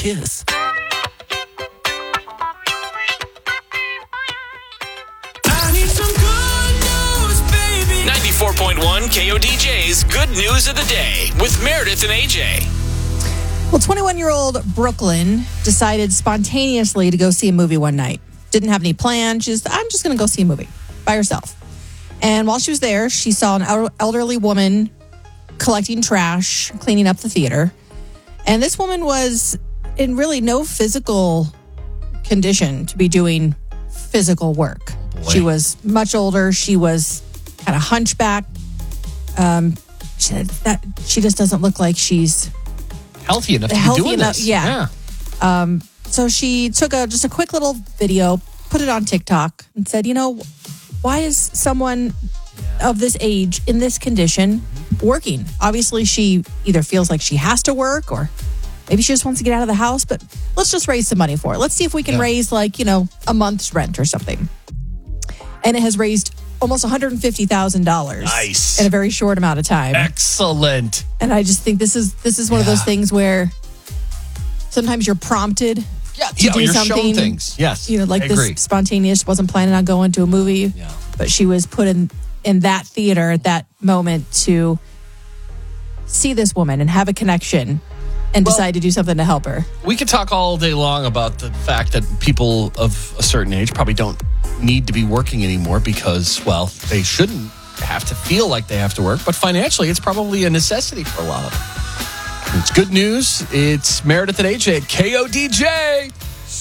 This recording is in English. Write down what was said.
Kiss. I need some good news, baby. 94.1 KODJ's Good News of the Day with Meredith and AJ. Well, 21-year-old Brooklyn decided spontaneously to go see a movie one night. Didn't have any plan. I'm just going to go see a movie by herself. And while she was there, she saw an elderly woman collecting trash, cleaning up the theater. And this woman was in really no physical condition to be doing physical work. She was much older. She was kind of hunchback. She just doesn't look like she's healthy enough to be doing this. Yeah. So she took just a quick little video, put it on TikTok, and said, why is someone of this age in this condition working? Obviously, she either feels like she has to work or maybe she just wants to get out of the house, but let's just raise some money for it. Let's see if we can raise a month's rent or something. And it has raised almost $150,000. Nice. In a very short amount of time. Excellent. And I just think this is one of those things where sometimes you're prompted to do you're something. shown things. Yes, like I this agree. spontaneous, wasn't planning on going to a movie, but she was put in that theater at that moment to see this woman and have a connection and decide to do something to help her. We could talk all day long about the fact that people of a certain age probably don't need to be working anymore because, well, they shouldn't have to feel like they have to work, but financially it's probably a necessity for a lot of them. It's good news. It's Meredith and AJ at KODJ.